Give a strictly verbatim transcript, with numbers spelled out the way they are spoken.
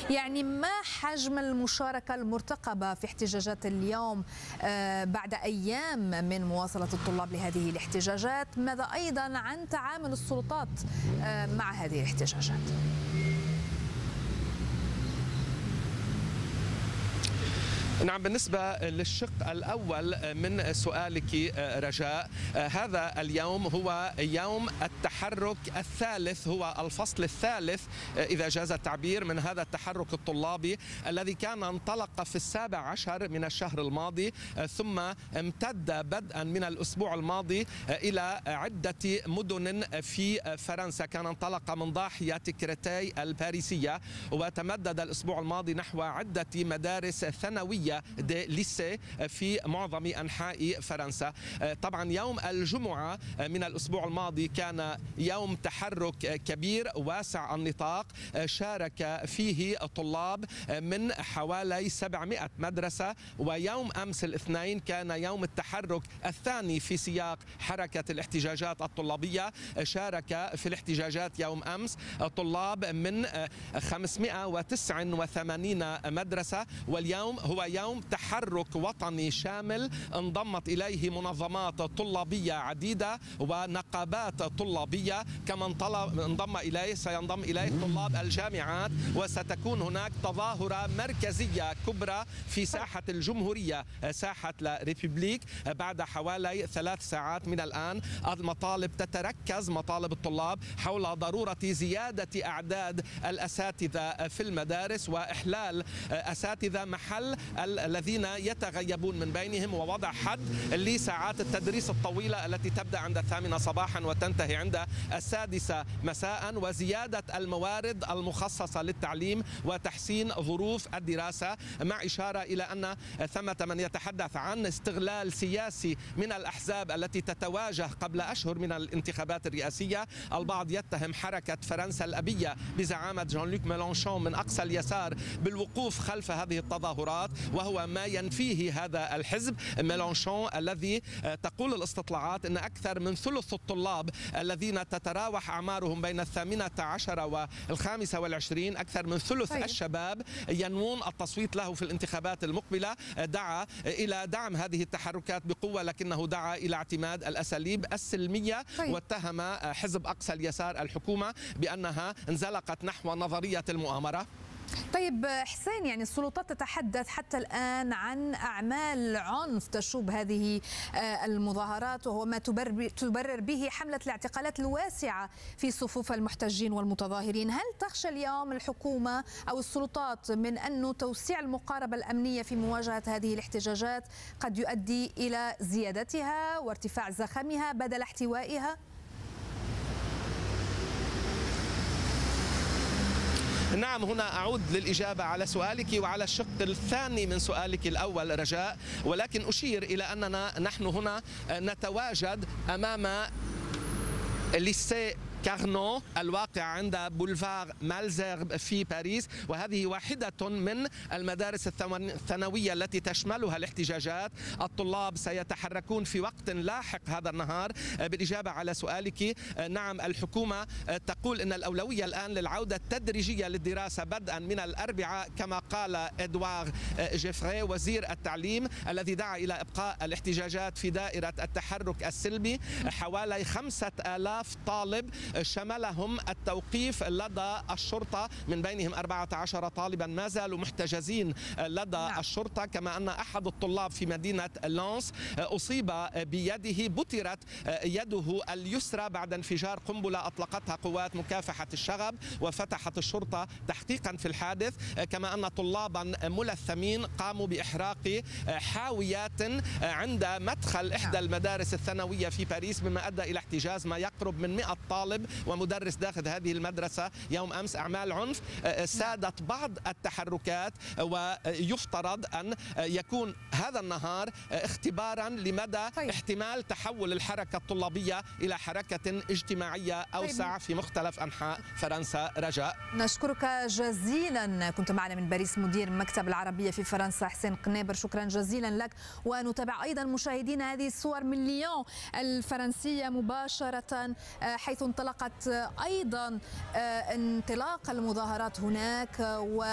يعني ما حجم المشاركة المرتقبة في احتجاجات اليوم بعد أيام من مواصلة الطلاب لهذه الاحتجاجات؟ ماذا أيضا عن تعامل السلطات مع هذه الاحتجاجات؟ نعم، بالنسبة للشق الأول من سؤالك رجاء، هذا اليوم هو يوم التحرك الثالث، هو الفصل الثالث إذا جاز التعبير من هذا التحرك الطلابي الذي كان انطلق في السابع عشر من الشهر الماضي، ثم امتد بدءا من الأسبوع الماضي إلى عدة مدن في فرنسا. كان انطلق من ضاحية كريتاي الباريسية وتمدد الأسبوع الماضي نحو عدة مدارس ثانوية دي ليسي في معظم أنحاء فرنسا. طبعا يوم الجمعة من الأسبوع الماضي كان يوم تحرك كبير واسع النطاق، شارك فيه طلاب من حوالي سبعمائة مدرسة. ويوم أمس الاثنين كان يوم التحرك الثاني في سياق حركة الاحتجاجات الطلابية. شارك في الاحتجاجات يوم أمس طلاب من خمسمائة وتسعة وثمانين مدرسة، واليوم هو يوم تحرك وطني شامل انضمت إليه منظمات طلابية عديدة ونقابات طلابية، كما انضم إليه سينضم إليه طلاب الجامعات، وستكون هناك تظاهرة مركزية كبرى في ساحة الجمهورية، ساحة لا ريبوبليك، بعد حوالي ثلاث ساعات من الآن. المطالب تتركز، مطالب الطلاب، حول ضرورة زيادة أعداد الأساتذة في المدارس وإحلال أساتذة محل الذين يتغيبون من بينهم، ووضع حد لساعات التدريس الطويلة التي تبدأ عند الثامنة صباحا وتنتهي عند السادسة مساء، وزيادة الموارد المخصصة للتعليم وتحسين ظروف الدراسة، مع إشارة إلى أن ثمة من يتحدث عن استغلال سياسي من الأحزاب التي تتواجه قبل أشهر من الانتخابات الرئاسية. البعض يتهم حركة فرنسا الأبية بزعامة جان لوك ميلانشون من أقصى اليسار بالوقوف خلف هذه التظاهرات، وهو ما ينفيه هذا الحزب ميلانشون الذي تقول الاستطلاعات أن أكثر من ثلث الطلاب الذين تتراوح أعمارهم بين الثامنة عشر والخامسة والعشرين، أكثر من ثلث طيب. الشباب ينوون التصويت له في الانتخابات المقبلة. دعا إلى دعم هذه التحركات بقوة، لكنه دعا إلى اعتماد الأساليب السلمية طيب. واتهم حزب أقصى اليسار الحكومة بأنها انزلقت نحو نظرية المؤامرة. طيب حسين، يعني السلطات تتحدث حتى الآن عن أعمال عنف تشوب هذه المظاهرات، وهو ما تبرر به حملة الاعتقالات الواسعة في صفوف المحتجين والمتظاهرين. هل تخشى اليوم الحكومة أو السلطات من أن توسيع المقاربة الأمنية في مواجهة هذه الاحتجاجات قد يؤدي إلى زيادتها وارتفاع زخمها بدل احتوائها؟ نعم، هنا أعود للإجابة على سؤالك وعلى الشق الثاني من سؤالك الأول رجاء، ولكن أشير إلى أننا نحن هنا نتواجد أمام ليسي كارنو الواقع عند بولفار مالزيرب في باريس، وهذه واحدة من المدارس الثانوية التي تشملها الاحتجاجات. الطلاب سيتحركون في وقت لاحق هذا النهار. بالإجابة على سؤالك، نعم، الحكومة تقول أن الأولوية الآن للعودة التدريجية للدراسة بدءا من الأربعاء، كما قال إدوار جيفري وزير التعليم الذي دعا إلى إبقاء الاحتجاجات في دائرة التحرك السلمي. حوالي خمسة آلاف طالب شملهم التوقيف لدى الشرطة، من بينهم أربعة عشر طالبا ما زالوا محتجزين لدى نعم. الشرطة، كما أن أحد الطلاب في مدينة لانس أصيب بيده، بترت يده اليسرى بعد انفجار قنبلة أطلقتها قوات مكافحة الشغب، وفتحت الشرطة تحقيقا في الحادث، كما أن طلابا ملثمين قاموا بإحراق حاويات عند مدخل إحدى المدارس الثانوية في باريس، مما أدى إلى احتجاز ما يقرب من مئة طالب ومدرس داخل هذه المدرسة يوم أمس. أعمال عنف سادت بعض التحركات، ويفترض أن يكون هذا النهار اختبارا لمدى طيب. احتمال تحول الحركة الطلابية إلى حركة اجتماعية أوسع طيب. في مختلف أنحاء فرنسا. رجاء، نشكرك جزيلا. كنت معنا من باريس مدير مكتب العربية في فرنسا حسين قنيبر، شكرا جزيلا لك. ونتابع أيضا مشاهدينا هذه الصور من ليون الفرنسية مباشرة، حيث انطلقت أيضا انطلاق المظاهرات هناك. و